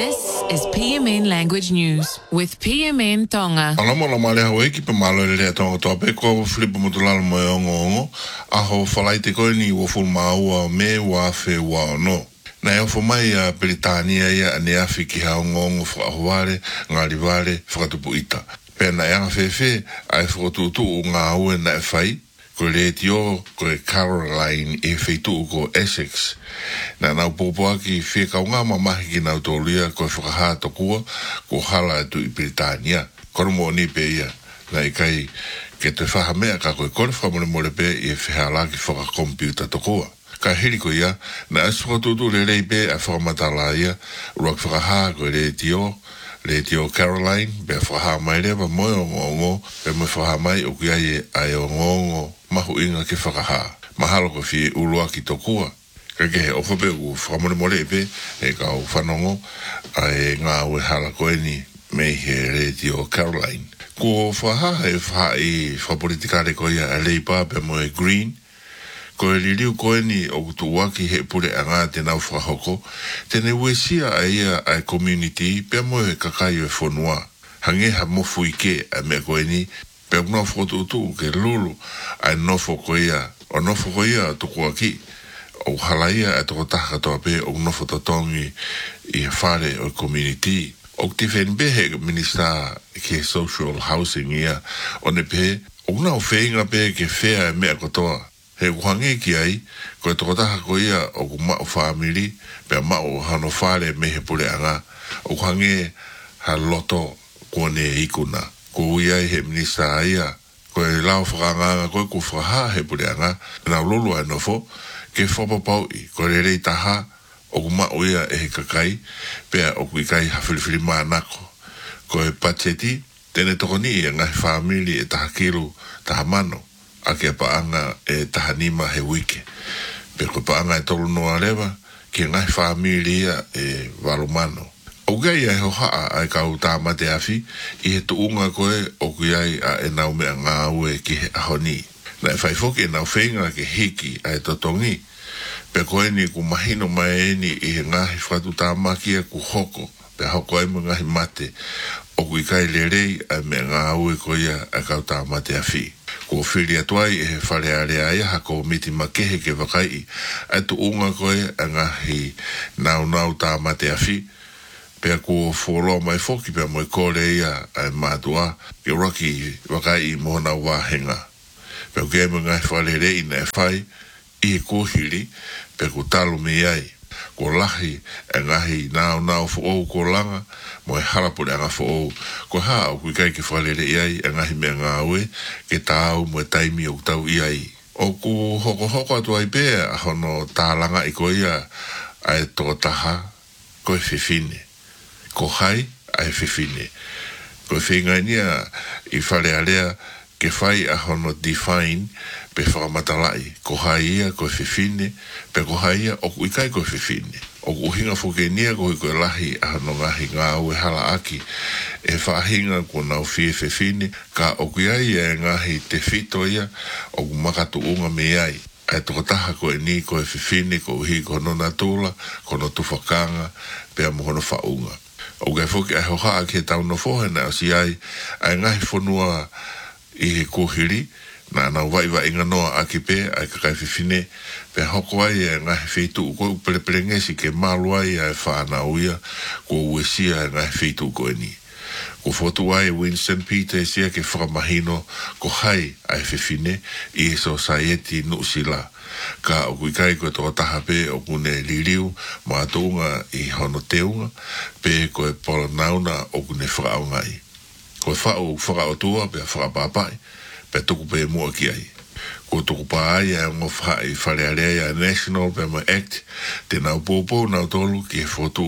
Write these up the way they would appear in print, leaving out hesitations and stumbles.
This is PMN Language News with PMN Tonga. Alamo la male hawe ki pe malo le tonga tope ko flip mutulala mo yongo a ho falaite ko ni wo fu maua me wa fe wa no. Na yo fo mai a Britania ya ne afiki ha ngongo fo ahware ngali vale fo tupuita. Pena ya fefe ai fo tu nga u na fai ko le tio ko Caroline e feitu ko Essex. Na popo aki fe ka nga mama ki na tolia ko fo ha to ko hala tu Britania. Ko mo ni pe ya na kai ke te fa me ka ko fa mo le pe e fe hala ki fo computer to ko. Ka hiri ko ia, na aswatutu le leipe a whamatala ia, ruak whakaha ko le tio Caroline, be whakaha mai lewa moe o ngongo, be moe whakaha mai o kia e ai o ngongo, mahu inga ke whakaha. Mahalo ko fie ulua ki tokua. Ka ke he ofape u whakamone mo leipe, e ka u whanongo, a e ngā ue hala koe ni, mei he le tio Caroline. Ko whakaha e wha i whapolitikare ko ia a leipa be moe Green, ko e liliu koe ni o kutuwaki he pule a ngā te nau whakahoko, tene uesia a ia a community pia mo e kakai o e whonua. Hange ha mofu ike a mea koe ni, pia kuna whotutu ke lulu a nofo koe ia, o nofo koe ia tuku aki, o halaia a toko taka toa pe o nofo totongi i whare o community. O te whenbehe minister ke social housing ia, o ne pe, o kuna o whenga pe ke whea mea kotoa. He kuhange ki ai, ko e tokotaha ko ia o ku mao whamiri, pia mao hano whare me he pule anga, o kuhange ha loto kone ikuna. Ko ia he minista ia, ko e lao whakanganga ko e ku whaha he pule anga, na lulu ai nofo, ke whapapau i, ko re rei taha, o ku mao ia e he kakai, pia o ku ikai hawhiliwhili maanako. Ko e pacheti, tene toko ni ia ngahi whamiri e taha kilu, taha mano. Ake paanga e tahanima he wike. Peko paanga e tolu noa lewa, ki ngai whamilia e walumano. O gai e hohaa ai kau tāmate awhi, i he tuunga koe o kuiai a e nau mea ngā ue ki he ahoni. Na e whaifoki e nau whenga ke hiki a e totongi. Peko e ni ku mahino mai e ni i he ngahi whatu tāmakia ku hoko, pe hoko e mo ngahi mate, o kuikai le rei a mea ngā ue koea a kau tāmate awhi. Ko whiri atuai e he whare area ia hako miti makehe ke wakai ai tu unga koe a ngahi nau tā mate awhi. Pea ko wholo mai whoki pea moi kore ia ai mātua ke roki wakai i mohona wāhenga. Pea ke emu ngai whare rei na e whai i he kōhiri pea ko talo me ai. Ko lahi e ngahi nau whoou ko langa mo e harapure anga whoou. Ko haa o kui kai ke whalere iai e ngahi mea ngā ue ke tāu mo e taimi o tau iai. O ku hoko atu ai pēa a hono tālanga i ko ia ai tō taha ko e whiwhine. Ko hai ai whiwhine. Ko e whengainia i whare alea ke whai a hono define pe whakamatalai. Ko hai ia ko e whiwhine, pe ko hai ia o ku ikai ko e whiwhine. O ku hinga whukenia ko i koe lahi a no ngahi ngā ue hala aki. E whahinga ko nau whie whiwhine, ka o ku iai e ngahi te whito ia, o ku makatu unga me ai. Ai toko taha ko e ni ko e whiwhine, ko uhi ko no natula, ko no tufakanga, pe a mohono whaunga. O kai whuki ai hoha ke tau no whohena o si ai ngahi whanua i he kōhiri, na waiwa inga noa aki pe, ai kakai whiwhine, pe hoko ai e ngahi wheitu uko upele ngesi ke malu ai e whaana uia, ko uesia e ngahi wheitu uko e ni. Ko whotu ai Winston Peter sia ke whakamahino, ko hai ai whiwhine, i e society nuusila. Ka o kuikai ko tō taha pe o kune liriu, mātunga i hono teunga, pe ko e pola nauna o kune whakaungai. Ko whakaotua pe whakapapai, pe tuku pe mua ki ai. Ko tuku pa ai e ngofa i wharearea National Pema Act, te nau pōpō nau tolu ki e whotu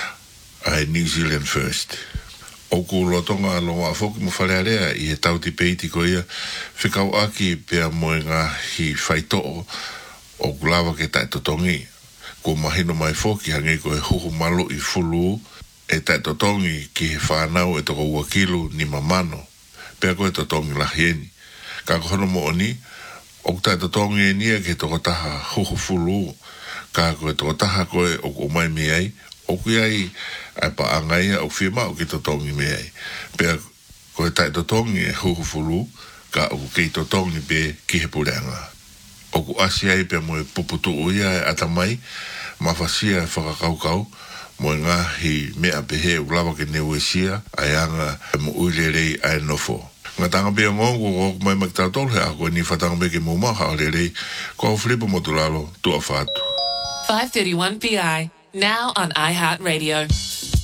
ai New Zealand First. O ku lotonga loa whoki mo wharearea i he tauti peiti ko ia, whikau aki pea moe ngā hi whaitoo o ku lawa ke tai totongi. Ko mahino mai whoki hangi ko e huhu malo i fulu e tai totongi ki he whanau e toko uakilu ni mamano. Pea ko e totongi lahieni. Ka kohono mo oni, o ku tai totongi e nia ke toko taha huhu fulu, ka ko e toko taha koe o ku mai me ai, o kuiai ai pa angai o firma o ki totongi me ai pe ko tai totongi e hufulu ka o ki totongi be ki he pulenga o ku asia i pe mo puputu uia atamai ma fasia whakakaukau mo ngā hi mea pehe ulawa ke neuesia ai anga mo uilelei ai nofo. Ngā tanga pia ngongo o mai maktautol he ako ni whatanga peke mo maha o lelei ko flipa mo tulalo tua whātu. 5:31 PI, now on iHeartRadio.